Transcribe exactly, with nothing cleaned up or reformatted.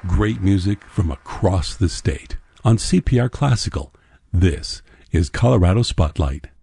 Great music from across the state. On C P R Classical, this is Colorado Spotlight.